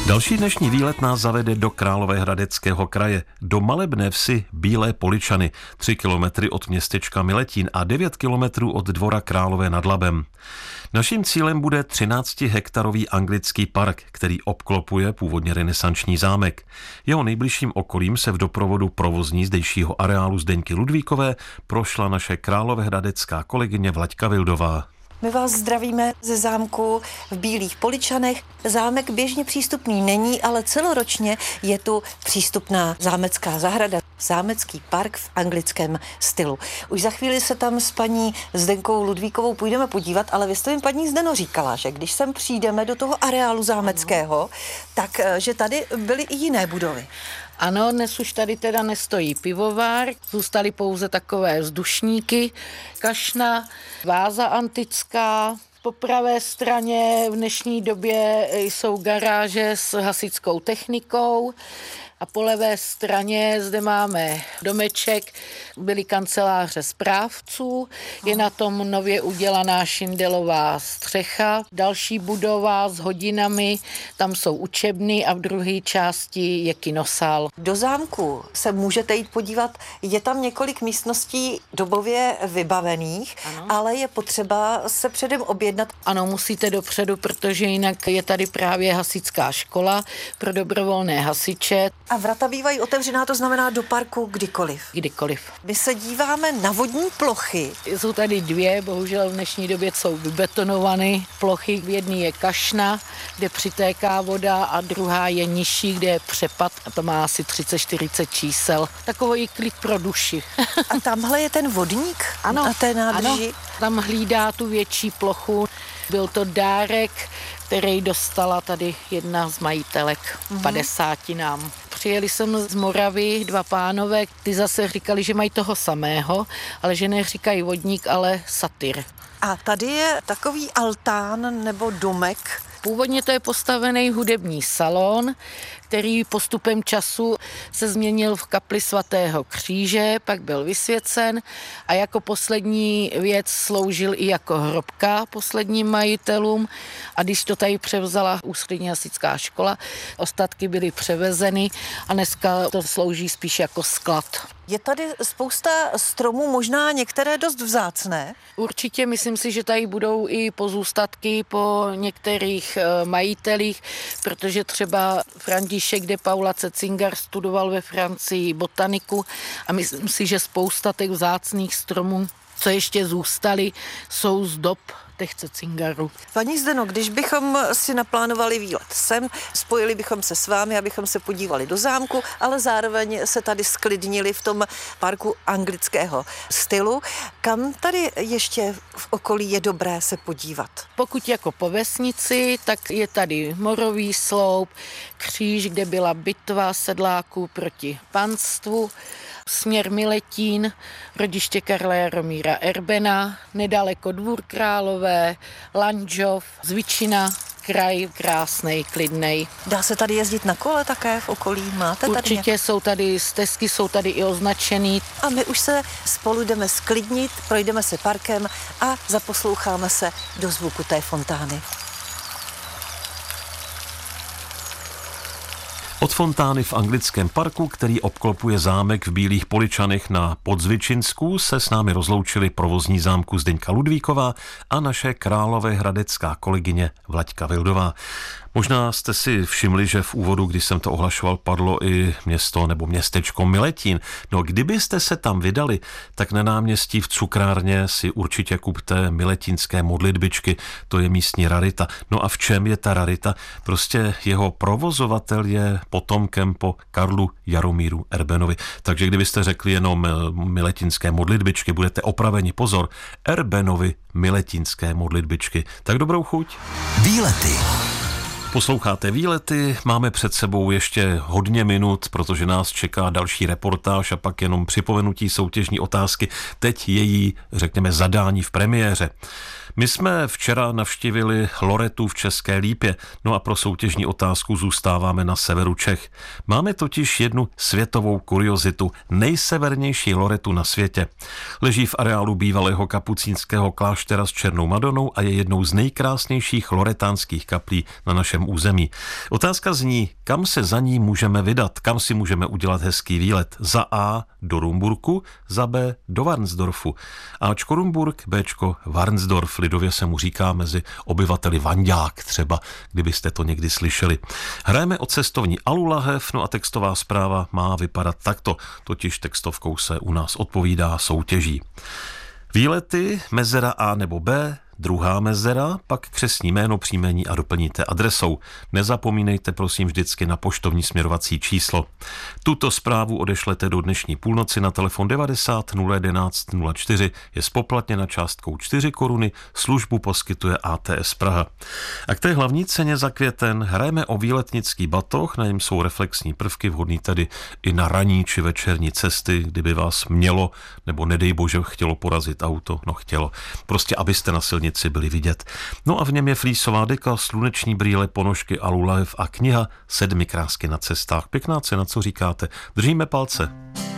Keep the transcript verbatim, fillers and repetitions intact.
Další dnešní výlet nás zavede do Královéhradeckého kraje, do malebné vsi Bílé Poličany, tři kilometry od městečka Miletín a devět kilometrů od dvora Králové nad Labem. Naším cílem bude třináctihektarový anglický park, který obklopuje původně renesanční zámek. Jeho nejbližším okolím se v doprovodu provozní zdejšího areálu Zdeňky Ludvíkové prošla naše královéhradecká kolegyně Vlaďka Vildová. My vás zdravíme ze zámku v Bílých Poličanech. Zámek běžně přístupný není, ale celoročně je tu přístupná zámecká zahrada, zámecký park v anglickém stylu. Už za chvíli se tam s paní Zdenkou Ludvíkovou půjdeme podívat, ale vy jste mi, paní Zdeno, říkala, že když sem přijdeme do toho areálu zámeckého, tak že tady byly i jiné budovy. Ano, dnes už tady teda nestojí pivovár, zůstaly pouze takové vzdušníky, kašna, váza antická. Po pravé straně v dnešní době jsou garáže s hasičskou technikou a po levé straně zde máme domeček, byly kanceláře správců, je na tom nově udělaná šindelová střecha, další budova s hodinami, tam jsou učebny a v druhé části je kinosál. Do zámku se můžete jít podívat, je tam několik místností dobově vybavených, ano. Ale je potřeba se předem objednat. Ano, musíte dopředu, protože jinak je tady právě hasičská škola pro dobrovolné hasiče. A vrata bývají otevřená, to znamená do parku kdykoliv. Kdykoliv. My se díváme na vodní plochy. Jsou tady dvě, bohužel v dnešní době jsou vybetonované plochy. V jedné je kašna, kde přitéká voda, a druhá je nižší, kde je přepad a to má asi třicet čtyřicet čísel. Takový klid pro duši. A tamhle je ten vodník ano, na té nádrži? Ano, tam hlídá tu větší plochu. Byl to dárek, který dostala tady jedna z majitelek, mm-hmm. padesáti nám. Přijeli jsem z Moravy dva pánové, ty zase říkali, že mají toho samého, ale že neříkají vodník, ale satyr. A tady je takový altán nebo domek. Původně to je postavený hudební salon, který postupem času se změnil v kapli svatého kříže, pak byl vysvěcen a jako poslední věc sloužil i jako hrobka posledním majitelům. A když to tady převzala ústřední hasičská škola, ostatky byly převezeny a dneska to slouží spíš jako sklad. Je tady spousta stromů, možná některé dost vzácné. Určitě, myslím si, že tady budou i pozůstatky po některých majitelích, protože třeba František de Paula Cetzinger studoval ve Francii botaniku a myslím si, že spousta těch vzácných stromů, co ještě zůstaly, jsou z dob těch Cetzingerů. Paní Zdeno, když bychom si naplánovali výlet sem, spojili bychom se s vámi, abychom se podívali do zámku, ale zároveň se tady sklidnili v tom parku anglického stylu. Kam tady ještě v okolí je dobré se podívat? Pokud jako po vesnici, tak je tady Morový sloup, kříž, kde byla bitva sedláků proti panstvu, směr Miletín, rodiště Karla Jaromíra Erbena, nedaleko Dvůr Králové, Lanžov, Zvičina, kraj krásnej, klidnej. Dá se tady jezdit na kole také v okolí? Máte tady Určitě nějak... jsou tady stezky, jsou tady i označený. A my už se spolu jdeme sklidnit, projdeme se parkem a zaposloucháme se do zvuku té fontány. Od fontány v anglickém parku, který obklopuje zámek v Bílých Poličanech na Podzvičinsku, se s námi rozloučili provozní zámku Zdeňka Ludvíková a naše královéhradecká kolegyně Vlaďka Vildová. Možná jste si všimli, že v úvodu, když jsem to ohlašoval, padlo i město nebo městečko Miletín. No, kdybyste se tam vydali, tak na náměstí v cukrárně si určitě kupte miletínské modlitbičky, to je místní rarita. No a v čem je ta rarita? Prostě jeho provozovatel je potomkem po Karlu Jaromíru Erbenovi. Takže kdybyste řekli jenom miletínské modlitbičky, budete opraveni, pozor, Erbenovi miletínské modlitbičky. Tak dobrou chuť. Výlety. Posloucháte Výlety, máme před sebou ještě hodně minut, protože nás čeká další reportáž a pak jenom připomenutí soutěžní otázky. Teď její, řekněme, zadání v premiéře. My jsme včera navštívili Loretu v České Lípě, no a pro soutěžní otázku zůstáváme na severu Čech. Máme totiž jednu světovou kuriozitu, nejsevernější Loretu na světě. Leží v areálu bývalého kapucínského kláštera s Černou Madonou a je jednou z nejkrásnějších loretánských kaplí na našem území. Otázka zní, kam se za ní můžeme vydat, kam si můžeme udělat hezký výlet. Za A do Rumburku, za B do Varnsdorfu. Ačko Rumburk, Bčko Varnsdorf, lidově se mu říká mezi obyvateli Vanďák třeba, kdybyste to někdy slyšeli. Hrajeme o cestovní alulahev, no a textová zpráva má vypadat takto, totiž textovkou se u nás odpovídá soutěží. Výlety, mezera A nebo B, druhá mezera, pak křestní jméno, příjmení a doplníte adresou. Nezapomínejte prosím vždycky na poštovní směrovací číslo. Tuto zprávu odešlete do dnešní půlnoci na telefon devadesát nula jedenáct nula čtyři, je spoplatněna částkou čtyři koruny, službu poskytuje A T S Praha. A k té hlavní ceně za květen hrajeme o výletnický batoh, na něm jsou reflexní prvky, vhodný tedy i na ranní či večerní cesty, kdyby vás mělo, nebo nedej bože chtělo porazit auto, no chtělo, prostě abyste na silnici byli vidět. No a v něm je flísová deka, sluneční brýle, ponožky, alulahev a kniha Sedmi krásky na cestách. Pěkná cena, co říkáte? Držíme palce.